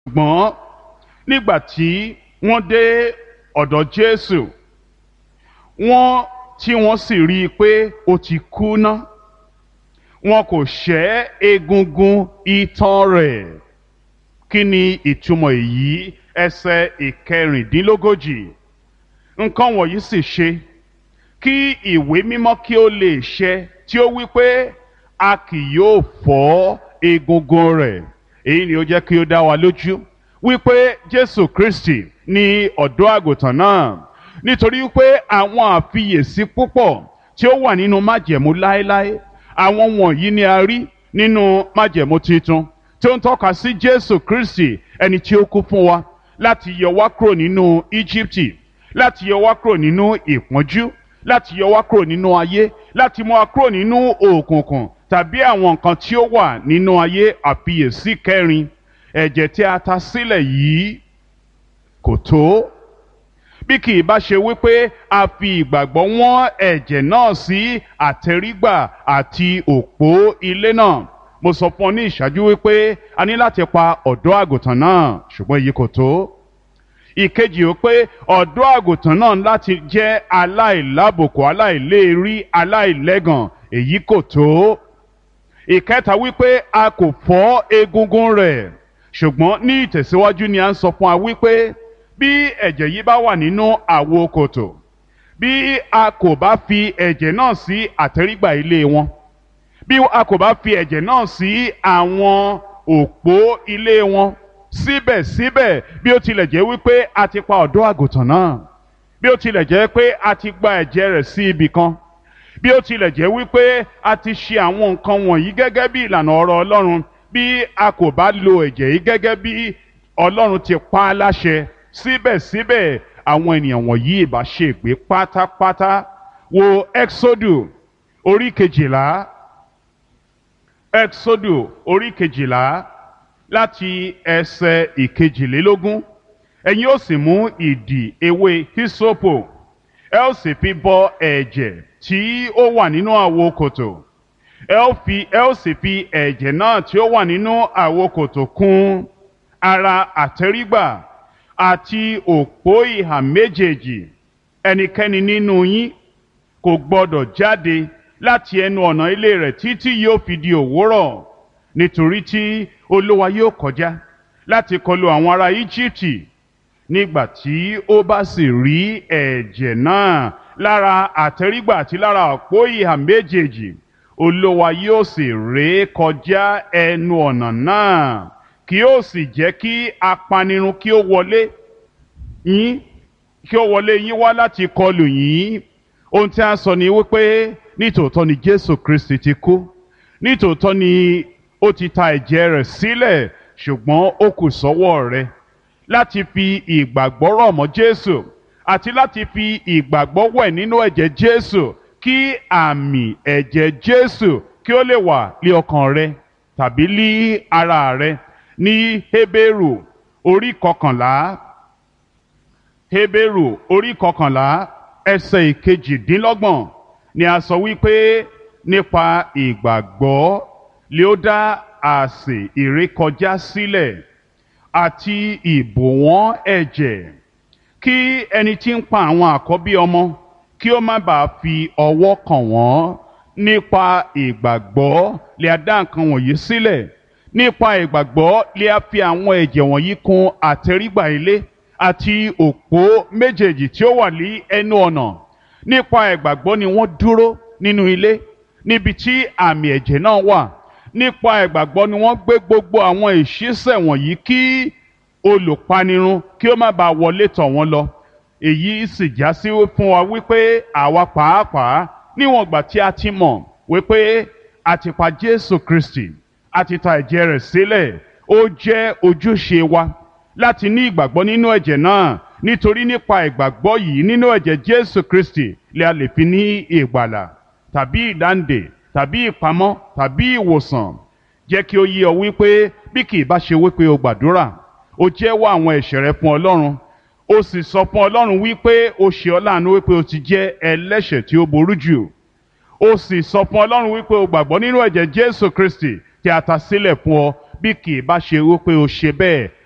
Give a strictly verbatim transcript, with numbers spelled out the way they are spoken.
ṣùgbọ́n nígbà tí wọ́n dé ọ̀dọ̀ Jésù wọ́n tí wọ́n sì rí i pé ó ti kú ná, wọn kò ṣẹ́ egungun itan rẹ̀. Kí ni ìtumọ̀ èyí? Ẹsẹ̀ ìkẹrìndínlógójì. Nǹkan wọ̀nyí sì ṣe kí ìwé mímọ́ kí ó lè ṣẹ tí ó wí pé a kì yóò fọ́ egungun rẹ̀. Èyí ni ó jẹ́ kí ó dá wa lójú wípé Jésù Kristi ni ọ̀dọ́ àgùntàn náà, nítorí pé àwọn àfiyèsí púpọ̀ tí ó wà nínú májẹ̀mú láéláé, àwọn wọ̀nyí ni a rí nínú májẹ̀mú titun tí ó ń tọ́ka sí Jésù Kristi, ẹni tí ó kú fún wa láti yọ wá kúrò nínú Íjíbítì, láti yọ wá kúrò nínú ìpọ́njú, láti yọ wá kúrò nínú ayé, láti mú wa kúrò nínú òkùnkùn tàbí àwọn nǹkan tí ó wà nínú ayé. Àfiyèsí kẹrin, ẹ̀jẹ̀ tí a ta sílẹ̀ yìí kò tó, bí kì í bá ṣe wípé a fi ìgbàgbọ́ wọ́n ẹ̀jẹ̀ náà sí àtẹrígbà àti òpó ilé náà. Mo sọ fún ọ ní ìṣáájú wípé a ní láti pa ọ̀dọ́ àgùntàn náà, ṣùgbọ́n èyí kò tó. Ìkejì ó pé ọ̀dọ́ àgùntàn náà láti jẹ́ aláìlábùkù, aláìléèrí, aláìlẹ́gàn, èyí kò tó. Ìkẹta wípé a kò fọ́ egungun rẹ̀, ṣùgbọ́n ní ìtẹ̀síwájú ni a ń sọ fún wa wípé bí ẹ̀jẹ̀ yìí bá wà nínú àwo kòtò, bí a kò bá fi ẹ̀jẹ̀ náà sí àtẹ́rígbà ilé wọn, bí a kò bá fi ẹ̀jẹ̀ náà sí àwọn òpó ilé wọn, síbẹ̀síbẹ̀ bí ó tilẹ̀ jẹ́ wípé a ti pa ọ̀dọ́ àgùntàn náà, bí ó tilẹ̀ jẹ́ pé a ti gba ẹ̀jẹ̀ rẹ̀ sí ibì kan, bí ó tilẹ̀ jẹ́ wípé a ti ṣe àwọn nǹkan wọ̀nyí gẹ́gẹ́ bí ìlànà ọ̀rọ̀ Ọlọ́run, bí a kò bá lo ẹ̀jẹ̀ yìí gẹ́gẹ́ bí Ọlọ́run ti pa á láṣẹ, síbẹ̀síbẹ̀ àwọn ènìyàn wọ̀nyí ìbá ṣègbé pátápátá. Wo Ẹ́ksódù orí kejìlá, Ẹ́ksódù orí kejìlá láti ẹsẹ̀ ìkejìlélógún. Ẹ̀yin ó sì mú ìdì ewé hísópù, ẹ ó sì fi bọ ẹ̀jẹ̀ tí ó wà nínú àwo kòtò, ẹ ó fi ẹ ó sì fi ẹ̀jẹ̀ náà tí ó wà nínú àwo kòtò kùn ara àtẹ́rígbà àti òpó ìhà méjèèjì. Ẹnikẹ́ni nínú yín kò gbọdọ̀ jáde láti ẹnu ọ̀nà ilé rẹ̀ títí yóò fi di òwúrọ̀, nítorí tí Olúwa yóò kọjá láti kọlu àwọn ará Íjíbítì. Nígbà tí ó bá sì rí ẹ̀jẹ̀ náà lára àtẹ́rígbà àti lára òpó ìhà méjèèjì, Olúwa yóò sì ré kọjá ẹnu ọ̀nà náà, kí ó sì jẹ́ kí apanirun kí ó wọlé yín kí ó wọlé yín wá láti kọlù yín. Ohun tí a sọ ni wípé nítòótọ́ ni Jésù Kristi ti kú, nítòótọ́ ni ó ti ta ẹ̀jẹ̀ rẹ̀ sílẹ̀, ṣùgbọ́n ó kù sọ́wọ́ rẹ láti fi ìgbàgbọ́ rọ̀ mọ́ Jésù àti láti fi ìgbàgbọ́ wẹ̀ nínú ẹ̀jẹ̀ Jésù, kí àmì ẹ̀jẹ̀ Jésù kí ó lè wà lé ọkàn rẹ tàbí lé ara rẹ. Ní Hébérù orí kọkànlá, Hébérù orí kọkànlá ẹsẹ̀ ìkejìdínlọ́gbọ̀n ni a sọ wípé nípa ìgbàgbọ́ lé ó dá àsè ìrékọjá sílẹ̀ àti ìbòwọ́n ẹ̀jẹ̀, kí ẹni tí ń pa àwọn àkọ́bí ọmọ kí ó má bàa fi ọwọ́ kàn wọ́n. Nípa ìgbàgbọ́ lé a dá nǹkan wọ̀nyí sílẹ̀, nípa ìgbàgbọ́ lé a fi àwọn ẹ̀jẹ̀ wọ̀nyí kùn àtẹ́rígbà ilé àti òpó méjèèjì tí ó wà ní ẹnu ọ̀nà. Nípa ìgbàgbọ́ ni wọ́n dúró nínú ilé níbi tí àmì ẹ̀jẹ̀ náà wà. Nípa ìgbàgbọ́ ni wọ́n gbé gbogbo àwọn ìṣísẹ̀ wọ̀nyí kí olùpanirun kí ó má bàa wọlé tọ̀ wọ́n lọ. Èyí sì já sí fún wa wípé àwa pàápàá níwọ̀n ìgbà tí a ti mọ̀ wípé a ti pa Jésù Kristi, a ti ta ẹ̀jẹ̀ rẹ̀ sílẹ̀, ó jẹ́ ojúṣe wa láti ní ìgbàgbọ́ nínú ẹ̀jẹ̀ náà, nítorí nípa ìgbàgbọ́ yìí nínú ẹ̀jẹ̀ Jésù Kristi lè a lè fi ní ìgbàlà tàbí ìdáǹdè tàbí ìpamọ́ tàbí ìwòsàn. Jẹ́ kí ó yé ọ wípé bí kì í bá ṣe wípé o gbàdúrà, o jẹ́wọ́ àwọn ẹ̀ṣẹ̀ rẹ fún Ọlọ́run, o sì sọ fún Ọlọ́run wípé o ṣe ọ́ láàánú wípé o ti jẹ́ ẹlẹ́ṣẹ̀ tí ó burú jù, o sì sọ fún Ọlọ́run wípé o gbàgbọ́ nínú ẹ̀jẹ̀ Jésù Kristi tí a ta sílẹ̀ fún ọ, bí kì í bá ṣe wípé o ṣe bẹ́ẹ̀,